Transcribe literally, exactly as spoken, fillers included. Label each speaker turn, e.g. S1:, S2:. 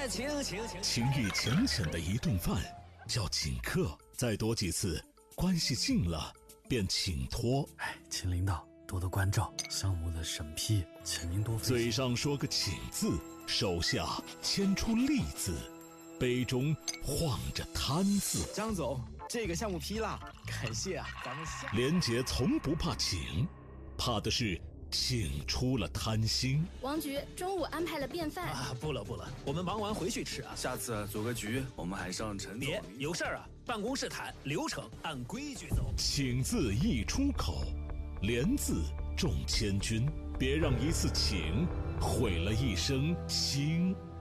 S1: 哎，请请请，
S2: 情谊浅浅的一顿饭叫请客，再多几次，关系近了便请托。
S3: 哎，请领导多多关照，项目的审批，请您多费心。
S2: 嘴上说个请字，手下牵出利字，杯中晃着贪字。
S1: 张总，这个项目批了，感谢啊，咱们下。
S2: 连杰从不怕请，怕的是请出了贪心。
S4: 王局中午安排了便饭
S1: 啊，不了不了，我们忙完回去吃啊。
S5: 下次组个局，我们还上陈总。
S1: 别有事儿啊，办公室谈，流程按规矩走。
S2: 请字一出口，连字重千钧，别让一次请毁了一生心。